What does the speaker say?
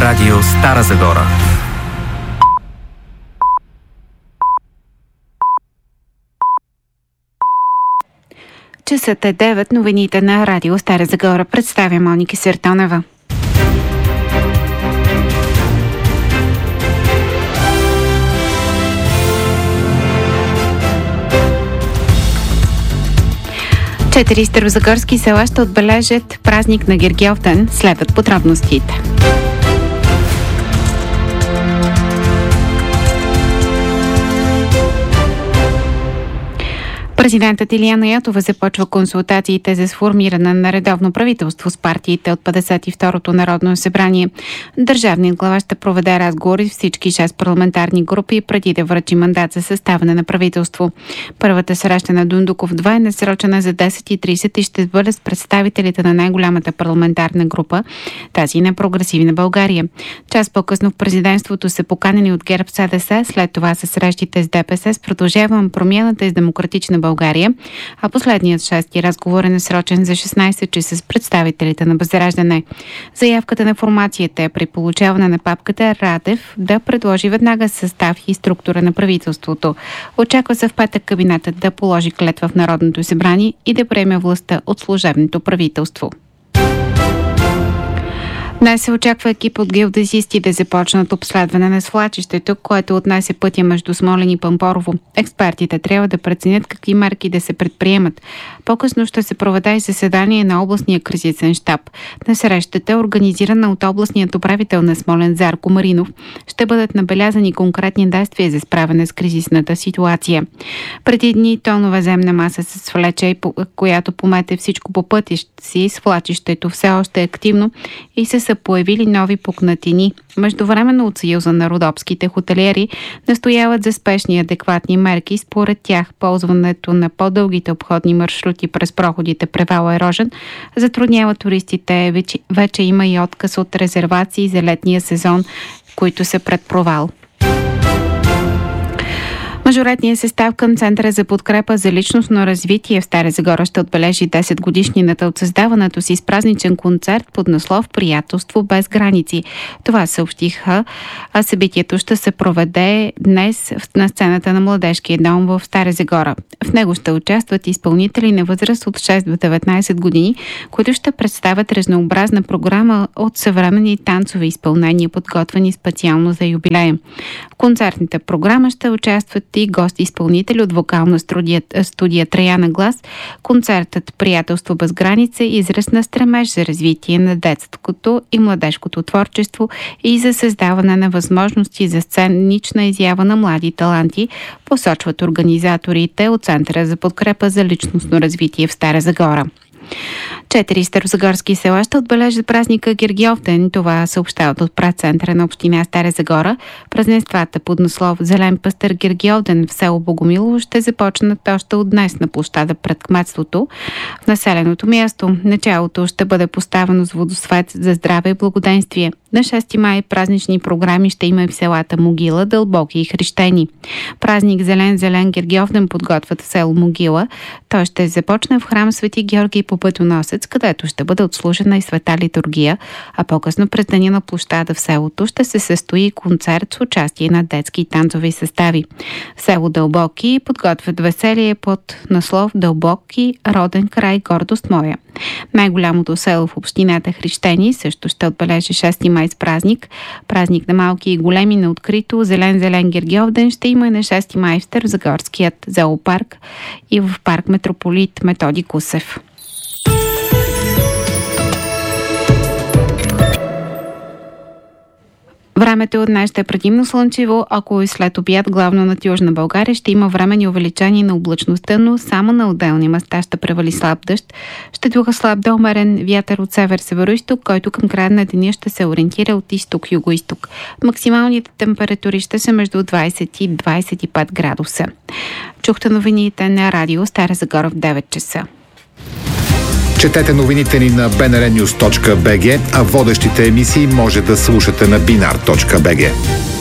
Радио Стара Загора. Часът е 9, новините на Радио Стара Загора. Представя Моника Сертонева. Четири старозагорски села ще отбележат празник на Гергьовден. Следват подробностите. Президентът Илияна Йотова започва консултациите за сформиране на редовно правителство с партиите от 52-то Народно събрание. Държавният глава ще проведе разговори с всички 6 парламентарни групи преди да връчи мандат за съставане на правителство. Първата среща на Дундуков 2 е насрочена за 10:30 и ще бъде с представителите на най-голямата парламентарна група, тази на Прогресивна България. Час по-късно в президентството са поканени от ГЕРБ СДС, след това са срещите с ДПС с Продължавам промяната и с Демократична България, а последният шести разговор е насрочен за 16 часа с представителите на Възраждане. Заявката на формацията е при получаване на папката Радев да предложи веднага състав и структура на правителството. Очаква се в петък кабинетът да положи клетва в Народното събрание и да приеме властта от служебното правителство. Днес се очаква екип от геодезисти да започнат обследване на свлачището, което отнася пътя между Смолян и Пампорово. Експертите трябва да преценят какви мерки да се предприемат. По-късно ще се проведе и заседание на областния кризисен щаб. На срещата, организирана от областният управител на Смолян Зарко Маринов, ще бъдат набелязани конкретни действия за справяне с кризисната ситуация. Преди дни тонова земна маса се свлече, която помете всичко по пътя си. Свлачището все още е активно и са появили нови пукнатини. Междувременно от Съюза на родопските хотелиери настояват за спешни и адекватни мерки. Според тях ползването на по-дългите обходни маршрути през проходите Превала и Рожен затруднява туристите. Вече има и отказ от резервации за летния сезон, които са пред провал. Мажоретният състав към Центъра за подкрепа за личностно развитие в Стара Загора ще отбележи 10 годишнината от създаването си с празничен концерт под наслов "Приятелство без граници". Това съобщиха, а събитието ще се проведе днес на сцената на Младежкия дом в Стара Загора. В него ще участват изпълнители на възраст от 6 до 19 години, които ще представят разнообразна програма от съвременни танцови изпълнения, подготвени специално за юбилея. В концертната програма ще участват и гости-изпълнители от вокална студия Траяна Глас. Концертът "Приятелство без граница" е израз на стремеж за развитие на детското и младежкото творчество и за създаване на възможности за сценична изява на млади таланти, посочват организаторите от Центъра за подкрепа за личностно развитие в Стара Загора. 4 старозагорски села ще отбележат празника Гергьовден. Това съобщават от працентъра на община Стара Загора. Празненствата под наслов "Зелен пъстър Гергьовден" в село Богомилово ще започнат още от днес на площада пред кметството. В населеното място началото ще бъде поставено с водосвет за здраве и благоденствие. На 6 май празнични програми ще има и в селата Могила, Дълбоки и Хрещени. Празник Зелен Гергьовден подготвят в село Могила. Той ще започне в храм Свети Георги Победоносец, където ще бъде отслужена и света литургия, а по-късно през деня на площада в селото ще се състои концерт с участие на детски и танцови състави. В село Дълбоки подготвят веселие под наслов "Дълбоки, роден край, гордост моя". Най-голямото село в общината Хрещени също ще отбележи 6 май с празник. Празник на малки и големи на открито Зелен Гергьовден ще има и на 6 май в Старозагорският зоопарк и в парк Митрополит Методи Кусев. Времето днес ще е предимно слънчево, ако и след обяд главно над Южна България ще има временни увеличение на облачността, но само на отделни места ще превали слаб дъжд. Ще духа слаб до умерен вятър от север-североизток, който към края на деня ще се ориентира от изток-югоизток. Максималните температури ще са между 20 и 25 градуса. Чухте новините на радио Стара Загора в 9 часа. Четете новините ни на bnrnews.bg, а водещите емисии може да слушате на binar.bg.